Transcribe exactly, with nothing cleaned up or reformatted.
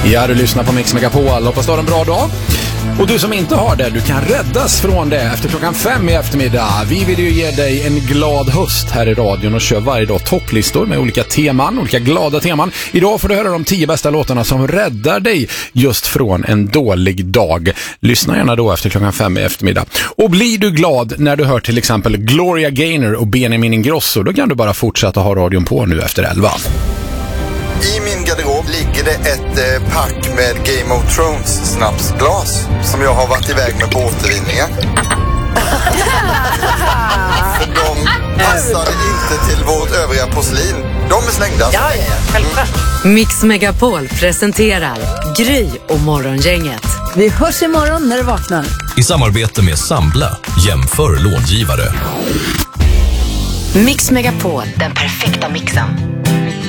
Ja, du lyssnar på Mix Megapol. Hoppas du har en bra dag. Och du som inte har det, du kan räddas från det efter klockan fem i eftermiddag. Vi vill ju ge dig en glad höst här i radion och kör varje dag topplistor med olika teman, olika glada teman. Idag får du höra de tio bästa låtarna som räddar dig just från en dålig dag. Lyssna gärna då efter klockan fem i eftermiddag. Och blir du glad när du hör till exempel Gloria Gaynor och Benjamin Ingrosso, då kan du bara fortsätta ha radion på nu efter elva. I min garderob ligger det ett eh, pack med Game of Thrones snapsglas som jag har varit iväg med på återvinningen. För de passade inte till vårt övriga porslin. De är slängda. Ja, ja, ja. Självklart. Mix Megapol presenterar Gry och Morgongänget. Vi hörs imorgon när du vaknar. I samarbete med Sambla, jämför långivare. Mix Megapol, den perfekta mixen.